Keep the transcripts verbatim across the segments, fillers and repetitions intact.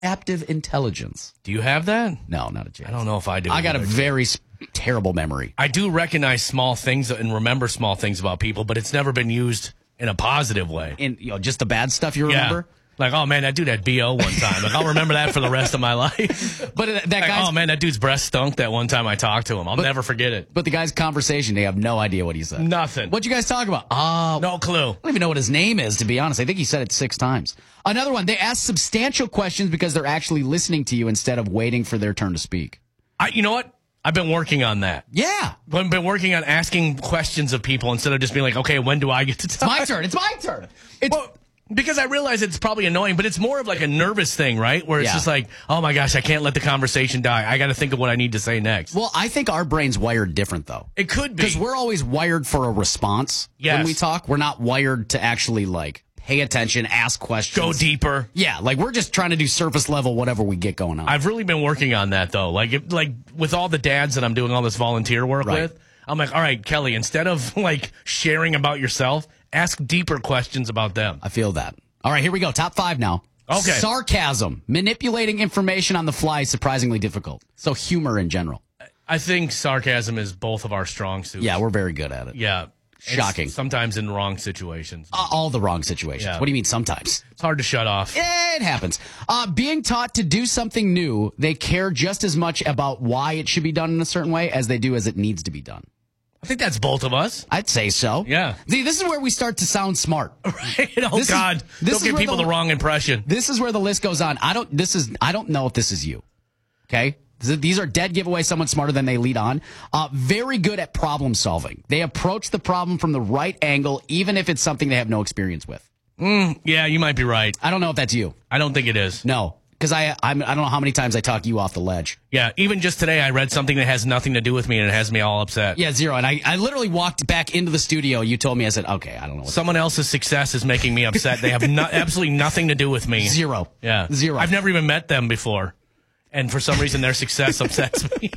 Adaptive intelligence. Do you have that? No, not a chance. I don't know if I do. I got a either. very s- terrible memory. I do recognize small things and remember small things about people, but it's never been used in a positive way. In you know, just the bad stuff you remember. Yeah. Like, oh man, that dude had B O one time. Like, I'll remember that for the rest of my life. But that Like, guy's, oh man, that dude's breath stunk that one time I talked to him. I'll But- never forget it. but the guy's conversation, they have no idea what he said. Nothing. What'd you guys talk about? Oh, No clue. I don't even know what his name is, to be honest. I think he said it six times. Another one, they ask substantial questions because they're actually listening to you instead of waiting for their turn to speak. I, you know what? I've been working on that. Yeah. I've been working on asking questions of people instead of just being like, okay, when do I get to talk? It's my turn. It's my turn. It's, Well, because I realize it's probably annoying, but it's more of like a nervous thing, right? Where it's Yeah. just like, oh my gosh, I can't let the conversation die. I got to think of what I need to say next. well, I think our brain's wired different, though. It could be. Because we're always wired for a response Yes. when we talk. We're not wired to actually, like, pay attention, ask questions. Go deeper. Yeah, like, we're just trying to do surface level whatever we get going on. I've really been working on that though. Like, if, like with all the dads that I'm doing all this volunteer work Right. with, I'm like, all right, Kelly, instead of like sharing about yourself, ask deeper questions about them. I feel that. All right, here we go. Top five now. Okay. Sarcasm. Manipulating information on the fly is surprisingly difficult. So humor in general. I think sarcasm is both of our strong suits. Yeah, we're very good at it. Yeah. It's Shocking. sometimes in wrong situations. Uh, all the wrong situations. Yeah. What do you mean sometimes? It's hard to shut off. It happens. Uh, being taught to do something new, they care just as much about why it should be done in a certain way as they do as it needs to be done. I think that's both of us. I'd say so. Yeah. See, this is where we start to sound smart. Right? Oh This is- God! this Don't is give where people the- the wrong impression. This is where the list goes on. I don't. This is. I don't know if this is you. Okay. These are dead giveaway. Someone smarter than they lead on. Uh, very good at problem solving. They approach the problem from the right angle, even if it's something they have no experience with. Yeah, you might be right. I don't know if that's you. I don't think it is. No, because I. I'm, I don't know how many times I talk you off the ledge. Yeah, even just today, I read something that has nothing to do with me, and it has me all upset. Yeah, zero. And I, I literally walked back into the studio. You told me. I said, okay, I don't know. What Someone else's success is making me upset. They have no, absolutely nothing to do with me. Zero. Yeah. Zero. I've never even met them before. And for some reason, their success upsets me.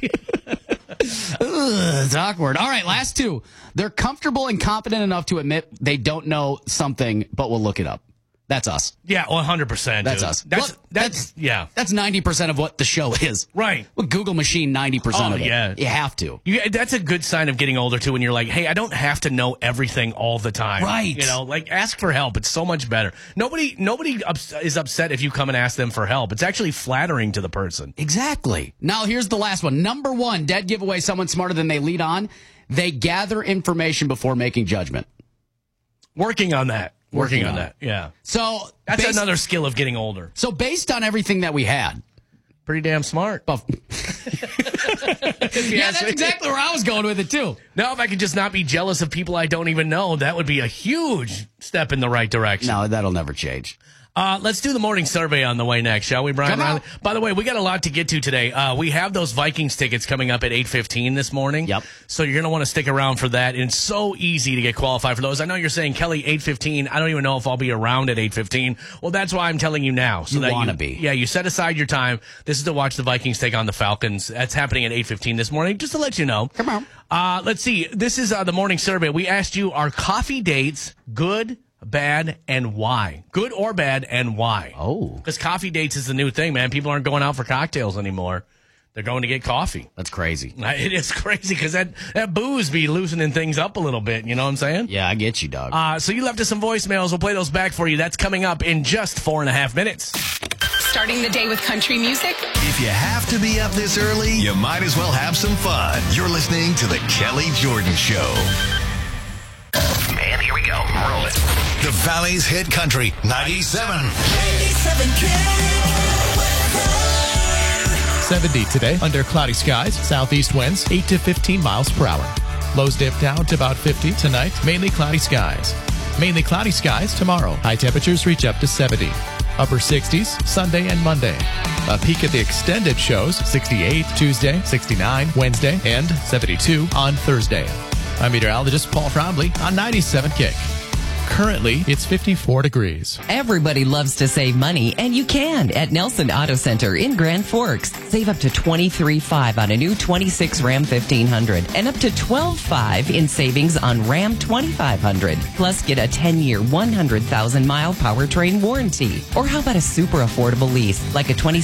Ugh, it's awkward. All right, last two. They're comfortable and confident enough to admit they don't know something, but will look it up. That's us. Yeah, one hundred percent. That's dude. us. That's, Well, that's, yeah. That's ninety percent of what the show is. Right. Well, Google machine, ninety percent Oh, of it. yeah. You have to. You, that's a good sign of getting older, too, when you're like, hey, I don't have to know everything all the time. Right. You know, like, ask for help. It's so much better. Nobody nobody ups- is upset if you come and ask them for help. It's actually flattering to the person. Exactly. Now, here's the last one. Number one, dead giveaway, someone smarter than they lead on. They gather information before making judgment. Working on that. Working, Working on on that. Yeah. So That's based, another skill of getting older. So based on everything that we had, Pretty damn smart. well, yeah, that's exactly where I was going with it too. Now, if I could just not be jealous of people I don't even know, that would be a huge step in the right direction. No, that'll never change. Uh, let's do the morning survey on the way next, shall we, Brian Come on. Riley? By the way, we got a lot to get to today. Uh, we have those Vikings tickets coming up at eight fifteen this morning. Yep. So you're going to want to stick around for that. And it's so easy to get qualified for those. I know you're saying, Kelly, eight fifteen. I don't even know if I'll be around at eight fifteen. Well, that's why I'm telling you now. So You that wanna be. Yeah, you set aside your time. This is to watch the Vikings take on the Falcons. That's happening at eight fifteen this morning, just to let you know. Come on. Uh, let's see. This is uh, the morning survey. We asked you, are coffee dates good, bad, and why? Good or bad, and why? Oh. Because coffee dates is the new thing, man. People aren't going out for cocktails anymore. They're going to get coffee. That's crazy. It is crazy because that, that booze be loosening things up a little bit. You know what I'm saying? Yeah, I get you, dog. Uh, so you left us some voicemails. We'll play those back for you. That's coming up in just four and a half minutes. Starting the day with country music? If you have to be up this early, you might as well have some fun. You're listening to The Kelly Jordan Show. And here we go. Roll it. The Valley's Hit Country ninety-seven. ninety-seven seventy today under cloudy skies, southeast winds eight to fifteen miles per hour. Lows dip down to about fifty tonight, mainly cloudy skies. Mainly cloudy skies tomorrow. High temperatures reach up to seventy. Upper sixties Sunday and Monday. A peek at the extended shows, sixty-eight Tuesday, sixty-nine Wednesday, and seventy-two on Thursday. I'm meteorologist Paul Frombley on ninety-seven Kick. Currently, it's fifty-four degrees. Everybody loves to save money, and you can at Nelson Auto Center in Grand Forks. Save up to twenty-three thousand five hundred dollars on a new twenty-six Ram fifteen hundred and up to twelve thousand five hundred dollars in savings on Ram twenty-five hundred. Plus, get a ten-year, one hundred thousand mile powertrain warranty. Or how about a super affordable lease, like a twenty